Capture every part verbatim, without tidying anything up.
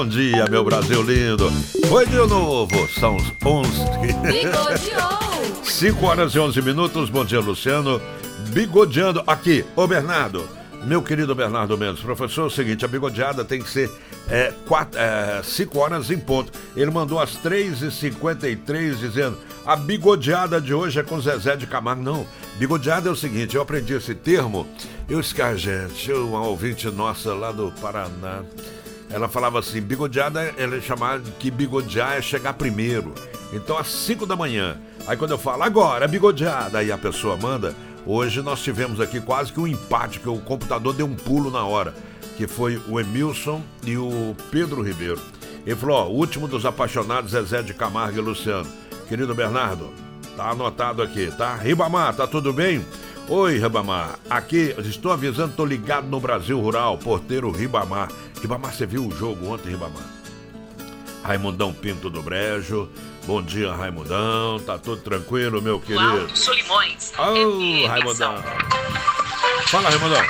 Bom dia, meu Brasil lindo. Foi de novo, são os onze. Bigodeou. cinco horas e onze minutos. Bom dia, Luciano. Bigodeando aqui, ô Bernardo. Meu querido Bernardo Mendes, professor, é o seguinte, a bigodeada tem que ser é, quatro, é, cinco horas em ponto. Ele mandou às três e cinquenta e três dizendo, a bigodeada de hoje é com Zezé de Camargo. Não, bigodeada é o seguinte, eu aprendi esse termo, eu escar, gente, uma ouvinte nossa lá do Paraná, ela falava assim, bigodeada, ela é chamada que bigodear é chegar primeiro. Então às cinco da manhã, aí quando eu falo, agora, bigodeada, aí a pessoa manda. Hoje nós tivemos aqui quase que um empate, que o computador deu um pulo na hora, que foi o Emilson e o Pedro Ribeiro. Ele falou, ó, o último dos apaixonados, Zezé de Camargo e Luciano. Querido Bernardo, tá anotado aqui, tá? Ribamar, tá tudo bem? Oi, Ribamar, aqui, estou avisando, tô ligado no Brasil Rural, porteiro Ribamar. Ribamar, você viu o jogo ontem, Ribamar? Raimundão Pinto do Brejo. Bom dia, Raimundão. Tá tudo tranquilo, meu querido? Aldo Solimões. Ô, Raimundão. Fala, Raimundão.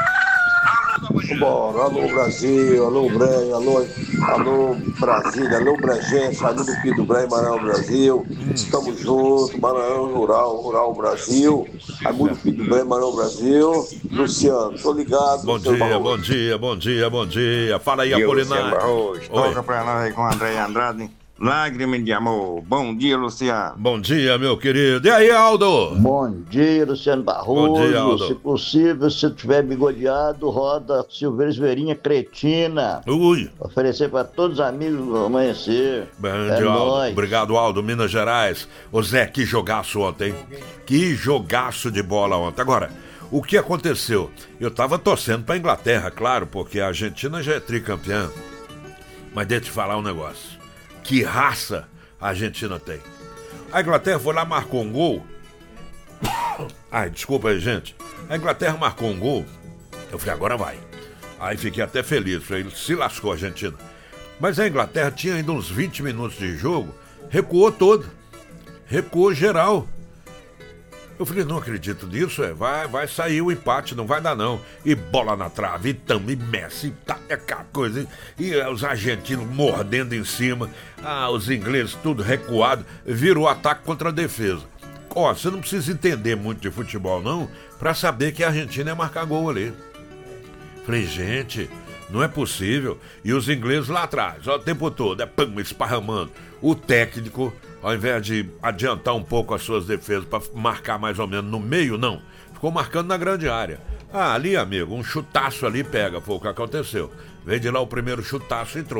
Bora, alô Brasil, alô Brejo, alô, alô Brasília, alô Brejense, alô do Pio do Brejo, Maranhão Brasil. Hum. Estamos juntos, Maranhão Rural, Rural Brasil, alô do Pio do Brejo, Maranhão Brasil. Luciano, tô ligado. Bom dia, Barroso. bom dia, bom dia, bom dia. Fala aí, Apolinário. Toca pra nós aí com o André Andrade. Lágrimas de amor. Bom dia, Luciano. Bom dia, meu querido. E aí, Aldo? Bom dia, Luciano Barroso. Bom dia, Aldo. Se possível, se tiver bigodeado, roda Silveira Verinha Cretina. Ui. Oferecer para todos os amigos do amanhecer. Bom é dia, Aldo. Nóis. Obrigado, Aldo. Minas Gerais. Ô Zé, que jogaço ontem. Que jogaço de bola ontem. Agora, o que aconteceu? Eu tava torcendo pra Inglaterra, claro, porque a Argentina já é tricampeã. Mas deixa eu te falar um negócio. Que raça a Argentina tem. A Inglaterra foi lá, marcou um gol. Ai, desculpa aí, gente. A Inglaterra marcou um gol. Eu falei, agora vai. Aí fiquei até feliz. Falei, se lascou a Argentina. Mas a Inglaterra tinha ainda uns vinte minutos de jogo. Recuou todo. Recuou geral. Eu falei, não acredito nisso, é. vai, vai sair o empate, não vai dar não. E bola na trave, e tamo, e Messi, tá, é aquela coisa. E, e os argentinos mordendo em cima, ah, os ingleses tudo recuado, virou ataque contra a defesa. Ó, você não precisa entender muito de futebol não, pra saber que a Argentina ia marcar gol ali. Falei, gente, não é possível. E os ingleses lá atrás, ó, o tempo todo, é pam, esparramando. O técnico, ao invés de adiantar um pouco as suas defesas para marcar mais ou menos no meio, não. Ficou marcando na grande área. Ah, ali, amigo, um chutaço ali pega. Foi o que aconteceu. Veio de lá o primeiro chutaço e entrou.